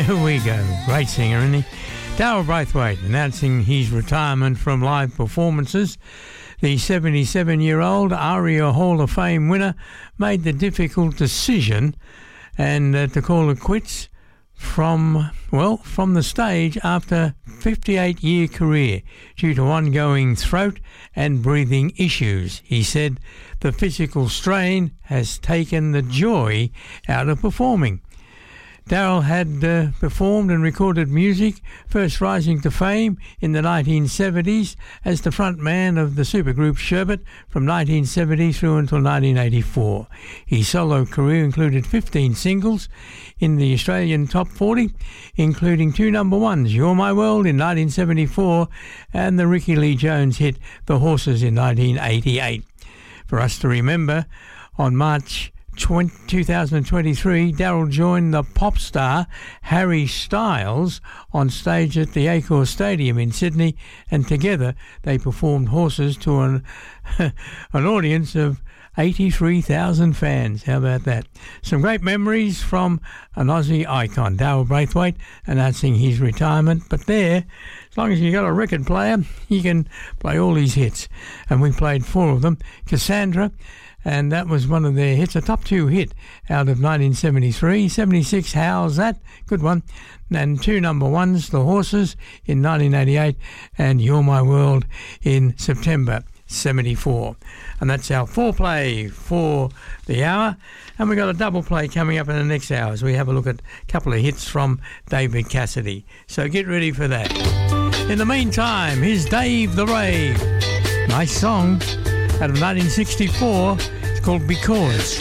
There we go. Great singer, isn't he? Darryl Braithwaite announcing his retirement from live performances. The 77-year-old ARIA Hall of Fame winner made the difficult decision and to call it quits from the stage after 58-year career due to ongoing throat and breathing issues. He said the physical strain has taken the joy out of performing. Darryl had performed and recorded music, first rising to fame in the 1970s as the frontman of the supergroup Sherbet from 1970 through until 1984. His solo career included 15 singles in the Australian Top 40, including 2 number ones, You're My World in 1974 and the Ricky Lee Jones hit The Horses in 1988. For us to remember, on March 2023, Darryl joined the pop star Harry Styles on stage at the Accor Stadium in Sydney, and together they performed Horses to an audience of 83,000 fans. How about that? Some great memories from an Aussie icon, Darryl Braithwaite, announcing his retirement. But there, as long as you got a record player, you can play all his hits. And we played 4 of them. Cassandra, and that was one of their hits, a top 2 hit out of 1973. 76, How's That? Good one. And 2 number ones, The Horses in 1988 and You're My World in September 74. And that's our foreplay for the hour. And we've got a double play coming up in the next hour as we have a look at a couple of hits from David Cassidy. So get ready for that. In the meantime, here's Dave the Rave. Nice song out of 1964. It's called Because.